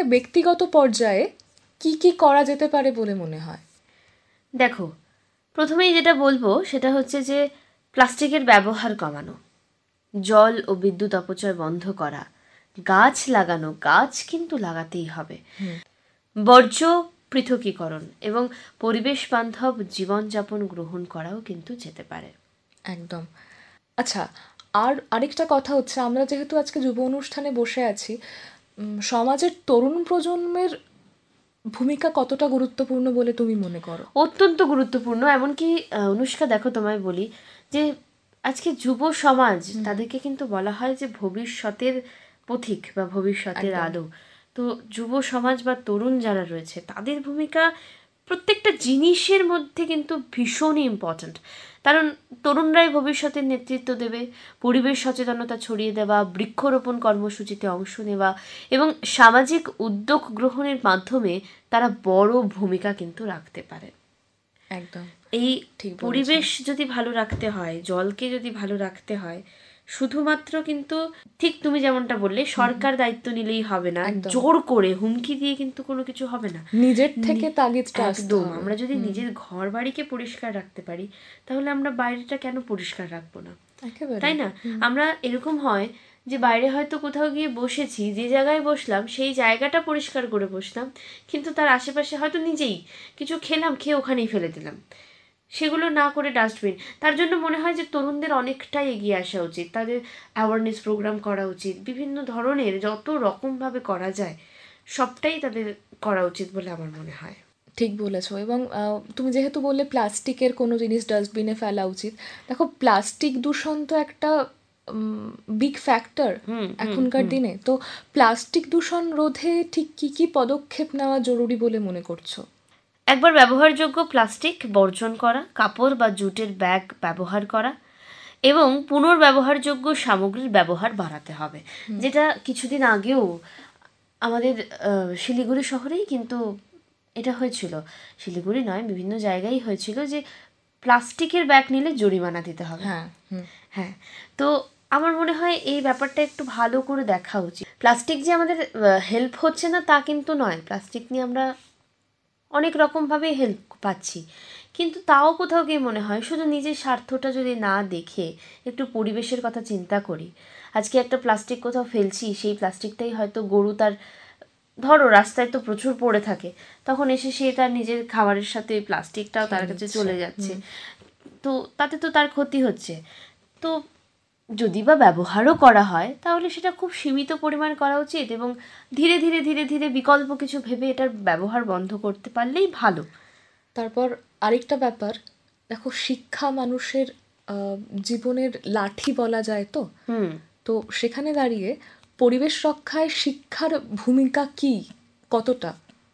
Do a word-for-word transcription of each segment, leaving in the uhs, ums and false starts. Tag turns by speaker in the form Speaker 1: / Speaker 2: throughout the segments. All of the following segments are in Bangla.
Speaker 1: ব্যক্তিগত পর্যায়ে কি কি করা যেতে পারে বলে মনে হয়?
Speaker 2: দেখো, প্রথমেই যেটা বলবো সেটা হচ্ছে যে প্লাস্টিকের ব্যবহার কমানো, জল ও বিদ্যুৎ অপচয় বন্ধ করা, গাছ লাগানো, গাছ কিন্তু লাগাতেই হবে, বর্জ্য পৃথকীকরণ এবং পরিবেশ বান্ধব জীবনযাপন গ্রহণ করাও কিন্তু যেতে পারে।
Speaker 1: একদম। আচ্ছা, আর আরেকটা কথা হচ্ছে, আমরা যেহেতু আজকে যুব অনুষ্ঠানে বসে আছি, সমাজের তরুণ প্রজন্মের ভূমিকা কতটা গুরুত্বপূর্ণ বলে তুমি মনে করো?
Speaker 2: অত্যন্ত গুরুত্বপূর্ণ। এমনকি অনুষ্কা, দেখো তোমায় বলি যে আজকে যুব সমাজ, তাদেরকে কিন্তু বলা হয় যে ভবিষ্যতের পথিক বা ভবিষ্যতের আলো। তো যুব সমাজ বা তরুণ যারা রয়েছে, তাদের ভূমিকা প্রত্যেকটা জিনিসের মধ্যে কিন্তু ভীষণই ইম্পর্ট্যান্ট। কারণ তরুণরাই ভবিষ্যতের নেতৃত্ব দেবে। পরিবেশ সচেতনতা ছড়িয়ে দেওয়া, বৃক্ষরোপণ কর্মসূচিতে অংশ নেওয়া এবং সামাজিক উদ্যোগ গ্রহণের মাধ্যমে তারা বড় ভূমিকা কিন্তু রাখতে পারে।
Speaker 1: একদম।
Speaker 2: এই পরিবেশ যদি ভালো রাখতে হয়, জলকে যদি ভালো রাখতে হয়, শুধুমাত্র কিন্তু ঠিক তুমি যেমনটা বললে সরকার দায়িত্ব নিলেই হবে না, জোর করে হুমকি দিয়ে কিন্তু কোনো কিছু হবে না।
Speaker 1: নিজের থেকে তাগিদটা
Speaker 2: একদম। আমরা যদি নিজের ঘর বাড়িকে পরিষ্কার রাখতে পারি, তাহলে আমরা বাইরেটা কেন পরিষ্কার রাখবো না, তাই না? আমরা এরকম হয় যে বাইরে হয়তো কোথাও গিয়ে বসেছি, যে জায়গায় বসলাম সেই জায়গাটা পরিষ্কার করে বসলাম, কিন্তু তার আশেপাশে হয়তো নিজেই কিছু খেলাম, খেয়ে ওখানেই ফেলে দিলাম, সেগুলো না করে ডাস্টবিন। তার জন্য মনে হয় যে তরুণদের অনেকটাই এগিয়ে আসা উচিত, তাদের অ্যাওয়ারনেস প্রোগ্রাম করা উচিত, বিভিন্ন ধরনের যত রকমভাবে করা যায় সবটাই তাদের করা উচিত বলে আমার মনে হয়।
Speaker 1: ঠিক বলেছো। এবং তুমি যেহেতু বললে প্লাস্টিকের কোনো জিনিস ডাস্টবিনে ফেলা উচিত, দেখো প্লাস্টিক দূষণ তো একটা বিগ ফ্যাক্টর এখনকার দিনে। তো প্লাস্টিক দূষণ রোধে ঠিক কি কি পদক্ষেপ নেওয়া জরুরি বলে মনে করছো?
Speaker 2: একবার ব্যবহারযোগ্য প্লাস্টিক বর্জন করা, কাপড় বা জুটের ব্যাগ ব্যবহার করা এবং পুনর্ব্যবহারযোগ্য সামগ্রীর ব্যবহার বাড়াতে হবে। যেটা কিছুদিন আগেও আমাদের শিলিগুড়ি শহরেই কিন্তু এটা হয়েছিল, শিলিগুড়ি নয় বিভিন্ন জায়গায় হয়েছিল যে প্লাস্টিকের ব্যাগ নিলে জরিমানা দিতে হবে।
Speaker 1: হ্যাঁ
Speaker 2: হ্যাঁ তো আমার মনে হয় এই ব্যাপারটা একটু ভালো করে দেখা উচিত। প্লাস্টিক যে আমাদের হেল্প হচ্ছে না তা কিন্তু নয়, প্লাস্টিক নিয়ে আমরা অনেক রকমভাবেই হেল্প পাচ্ছি, কিন্তু তাও কোথাও গিয়ে মনে হয় শুধু নিজের স্বার্থটা যদি না দেখে একটু পরিবেশের কথা চিন্তা করি। আজকে একটা প্লাস্টিক কোথাও ফেলছি, সেই প্লাস্টিকটাই হয়তো গরু তার, ধরো রাস্তায় তো প্রচুর পড়ে থাকে, তখন এসে সে তার নিজের খাবারের সাথে ওই প্লাস্টিকটাও তার কাছে চলে যাচ্ছে, তো তাতে তো তার ক্ষতি হচ্ছে। তো যদি বা ব্যবহারও করা হয় তাহলে সেটা খুব সীমিত পরিমাণ করা উচিত এবং ধীরে ধীরে ধীরে ধীরে বিকল্প কিছু ভেবে এটার ব্যবহার বন্ধ করতে পারলেই ভালো।
Speaker 1: তারপর আরেকটা ব্যাপার, দেখো শিক্ষা মানুষের জীবনের লাঠি বলা যায়, তো
Speaker 2: হুম
Speaker 1: তো সেখানে দাঁড়িয়ে পরিবেশ রক্ষায় শিক্ষার ভূমিকা কি, কতটা?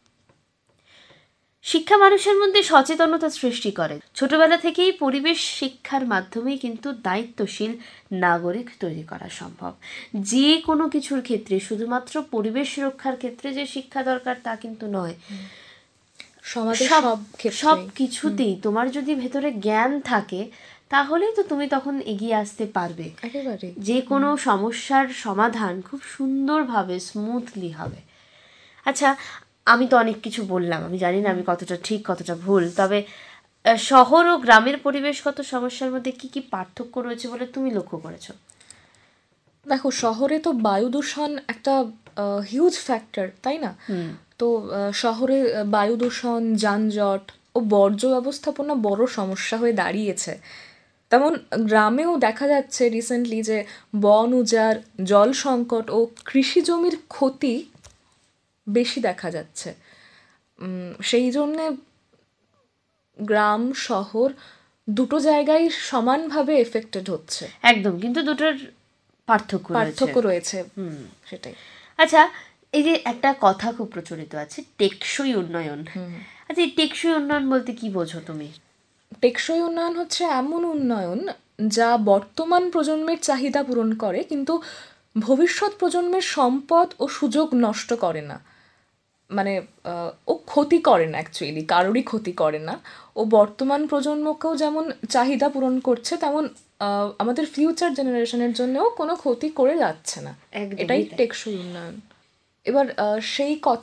Speaker 2: শিক্ষা মানুষের মধ্যে সচেতনতা সৃষ্টি করে। ছোটবেলা থেকেই পরিবেশ শিক্ষার মাধ্যমেই কিন্তু দায়িত্বশীল নাগরিক তৈরি করা সম্ভব। যে কোনো কিছুর ক্ষেত্রে শুধুমাত্র পরিবেশ রক্ষার ক্ষেত্রে যে শিক্ষা দরকার তা কিন্তু নয়,
Speaker 1: সমাজের সব
Speaker 2: সব কিছুতেই তোমার যদি ভেতরে জ্ঞান থাকে তাহলেই তো তুমি তখন এগিয়ে আসতে পারবে,
Speaker 1: একেবারে
Speaker 2: যে কোনো সমস্যার সমাধান খুব সুন্দরভাবে স্মুথলি হবে। আচ্ছা, আমি তো অনেক কিছু বললাম, আমি জানি না আমি কতটা ঠিক কতটা ভুল, তবে শহর ও গ্রামের পরিবেশগত সমস্যার মধ্যে কি কি পার্থক্য রয়েছে বলে তুমি লক্ষ্য করেছো?
Speaker 1: দেখো শহরে তো বায়ু দূষণ একটা হিউজ ফ্যাক্টর, তাই না? তো শহরে বায়ু দূষণ, যানজট ও বর্জ্য ব্যবস্থাপনা বড় সমস্যা হয়ে দাঁড়িয়েছে। তেমন গ্রামেও দেখা যাচ্ছে রিসেন্টলি যে বন উজাড়, জল সংকট ও কৃষি জমির ক্ষতি বেশি দেখা যাচ্ছে। সেই জন্যে গ্রাম শহর দুটো জায়গায় সমানভাবে এফেক্টেড হচ্ছে।
Speaker 2: একদম, কিন্তু দুটোর পার্থক্য
Speaker 1: পার্থক্য রয়েছে। হুম সেটাই।
Speaker 2: আচ্ছা, এই যে একটা কথা খুব প্রচলিত আছে, টেকসই উন্নয়ন। আচ্ছা, এই টেকসই উন্নয়ন বলতে কি বোঝো তুমি?
Speaker 1: টেকসই উন্নয়ন হচ্ছে এমন উন্নয়ন যা বর্তমান প্রজন্মের চাহিদা পূরণ করে কিন্তু ভবিষ্যৎ প্রজন্মের সম্পদ ও সুযোগ নষ্ট করে না। মানে ও ক্ষতি করে না, অ্যাকচুয়ালি কারোরই ক্ষতি করে না। ও বর্তমান প্রজন্মকেও যেমন চাহিদা পূরণ করছে, তেমন আমাদের ফিউচার জেনারেশনের জন্যও কোনো ক্ষতি করে যাচ্ছে না। এটাই টেকসই উন্নয়ন। এবার সেই কথা